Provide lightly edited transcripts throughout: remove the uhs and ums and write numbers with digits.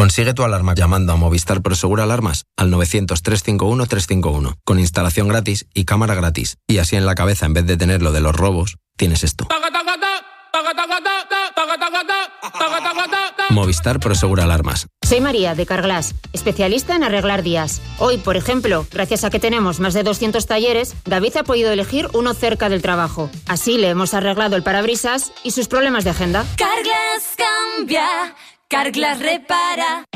Consigue tu alarma llamando a Movistar Prosegur Alarmas al 900-351-351, con instalación gratis y cámara gratis. Y así en la cabeza, en vez de tener lo de los robos, tienes esto. Movistar Prosegur Alarmas. Soy María, de Carglass, especialista en arreglar días. Hoy, por ejemplo, gracias a que tenemos más de 200 talleres, David ha podido elegir uno cerca del trabajo. Así le hemos arreglado el parabrisas y sus problemas de agenda. Carglass cambia, Carglass repara.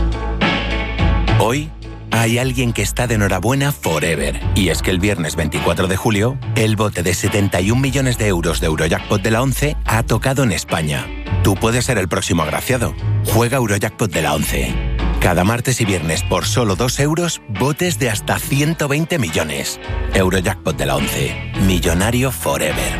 Hoy hay alguien que está de enhorabuena forever. Y es que el viernes 24 de julio, el bote de 71 millones de euros de Eurojackpot de la 11 ha tocado en España. Tú puedes ser el próximo agraciado. Juega Eurojackpot de la 11. Cada martes y viernes por solo 2 euros, botes de hasta 120 millones. Eurojackpot de la 11. Millonario forever.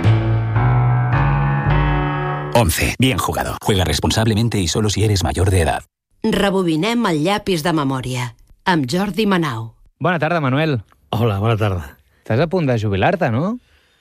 11. Bien jugado. Juega responsablemente y solo si eres mayor de edad. Rebobinem el llapis de memòria. Amb Jordi Manau. Bona tarda, Manuel. Hola, bona tarda. Estàs a punt de jubilar-te, no?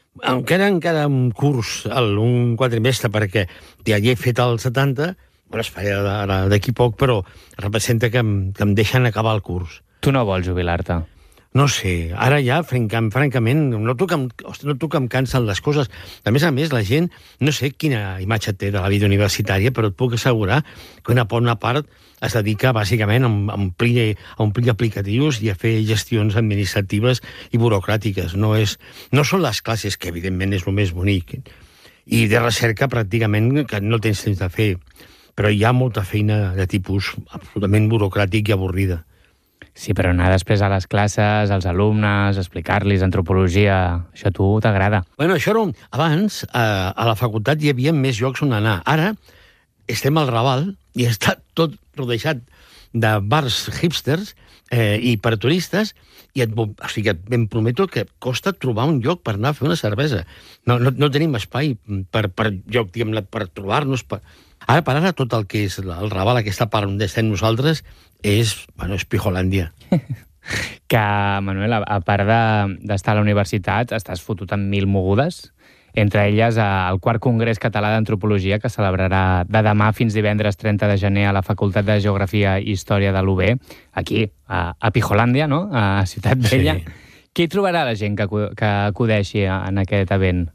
Encara un curs, un quadrimestre, perquè ja hi he fet el 70, bueno, es farà ara d'aquí poc, però representa que em deixen acabar el curs. Tu no vols jubilar-te? No sé, ara ja, francament, noto que em cansen les coses. A més, la gent, no sé quina imatge té de la vida universitària, però et puc assegurar que una part es dedica bàsicament a omplir aplicatius i a fer gestions administratives i burocràtiques. No són les classes, que evidentment és el més bonic, i de recerca pràcticament que no tens temps de fer, però hi ha molta feina de tipus absolutament burocràtic i avorrida. Sí, però anar després a les classes, als alumnes, explicar-los antropologia, això a tu t'agrada. Bueno, això era abans, a la facultat hi havia més llocs on anar. Ara estem al Raval i està tot rodejat de bars hipsters i per turistes, i em prometo que costa trobar un lloc per anar a fer una cervesa. No tenim espai per lloc, diguem-ne, per trobar-nos. Ara tot el que és el Raval, aquesta part on estem nosaltres, és Pijolàndia. Que, Manuel, a part d'estar a la universitat, estàs fotut en 1000 mogudes, entre elles el 4 Congrés Català d'Antropologia, que celebrarà de demà fins divendres 30 de gener a la Facultat de Geografia i Història de l'UB, aquí, a Pijolàndia, no?, a Ciutat Vella. Sí. Què hi trobarà la gent que acudeixi en aquest event?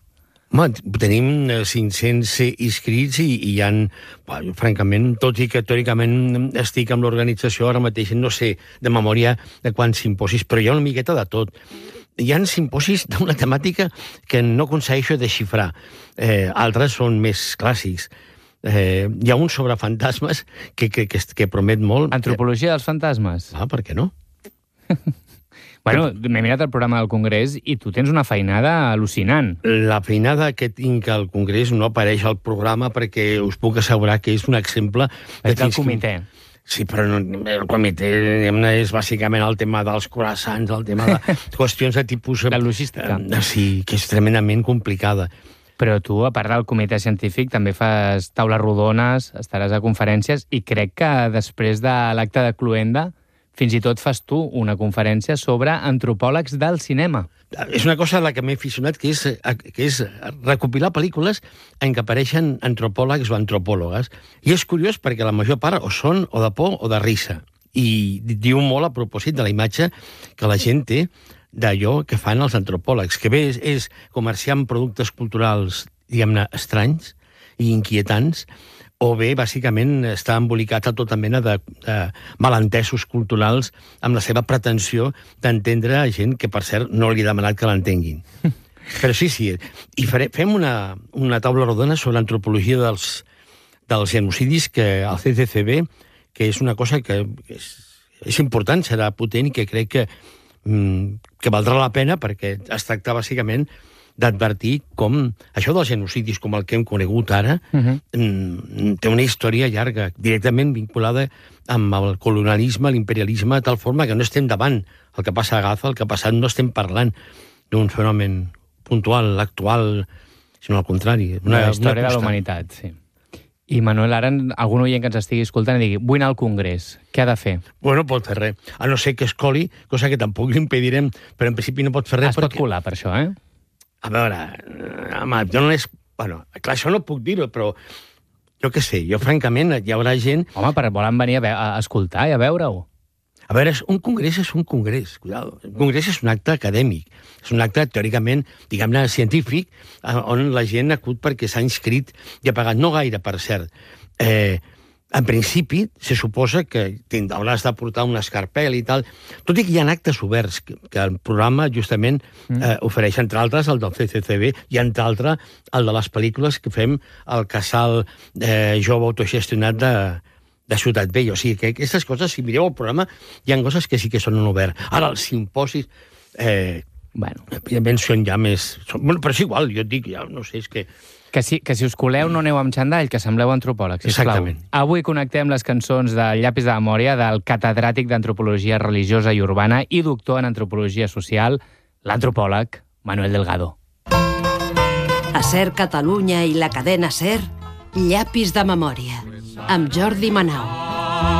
Tenim 500 inscrits i hi ha, francament, tot i que teòricament estic amb l'organització ara mateix, no sé de memòria de quants simposis, però hi ha una miqueta de tot. Hi ha simposis d'una temàtica que no aconsegueixo desxifrar. Altres són més clàssics. Hi ha un sobre fantasmes que promet molt. Antropologia dels fantasmes? Per què no? Bueno, m'he mirat el programa del Congrés i tu tens una feinada al·lucinant. La feinada que tinc al Congrés no apareix al programa perquè us puc assegurar que és un exemple... És del comitè. Sí, però el comitè és bàsicament el tema dels croissants, el tema de qüestions de tipus... La logística. Sí, que és tremendament complicada. Però tu, a part del comitè científic, també fas taules rodones, estaràs a conferències, i crec que després de l'acte de Cluenda fins i tot fas tu una conferència sobre antropòlegs del cinema. És una cosa a la que m'he aficionat, que és recopilar pel·lícules en què apareixen antropòlegs o antropòlogues. I és curiós perquè la major part o són o de por o de risa. I diu molt a propòsit de la imatge que la gent té d'allò que fan els antropòlegs, que bé és comerciar amb productes culturals, diguem-ne, estranys i inquietants, o bé, bàsicament, està embolicat a tota mena de malentesos culturals amb la seva pretensió d'entendre gent que, per cert, no li he demanat que l'entenguin. Però sí, i fem una taula rodona sobre antropologia dels genocidis al CCCB, que és una cosa que és important, serà potent i que crec que valdrà la pena perquè es tracta, bàsicament, d'advertir com això dels genocidis, com el que hem conegut ara, té una història llarga, directament vinculada amb el colonialisme, l'imperialisme, de tal forma que no estem davant el que passa a Gaza, el que ha passat, no estem parlant d'un fenomen puntual, actual, sinó al contrari. Una història de la humanitat, sí. I, Manuel, ara algun oient que ens estigui escoltant i digui, vull anar al Congrés, què ha de fer? Bueno, pot fer res, a no ser que es coli, cosa que tampoc li impedirem, però en principi no pot fer res. Es pot colar per això, A veure, home, jo no és... Bueno, clar, això no puc dir-ho, però Jo què sé, jo francament hi haurà gent... Home, però volen venir a escoltar i a veure-ho. A veure, un congrés és un congrés, cuidado. Un congrés és un acte acadèmic, és un acte teòricament, diguem-ne, científic, on la gent acut perquè s'ha inscrit i ha pagat, no gaire, per cert. En principi, se suposa que hauràs de portar una escarpel i tal, tot i que hi ha actes oberts, que el programa justament ofereix, entre altres, el del CCCB, i entre altres, el de les pel·lícules que fem al casal jove autogestionat de Ciutat Vella. O sigui, que aquestes coses, si mireu el programa, hi ha coses que sí que són en obert. Ara, els simposis... evidentment són ja més... Bueno, però és igual, jo et dic, ja no sé, és que... Que si us coleu no aneu amb xandall, que sembleu antropòlegs, sisplau. Exactament. Avui connectem les cançons del Llapis de Memòria del catedràtic d'Antropologia Religiosa i Urbana i doctor en Antropologia Social, l'antropòleg Manuel Delgado. A SER Catalunya i la cadena SER, Llapis de Memòria, amb Jordi Manau.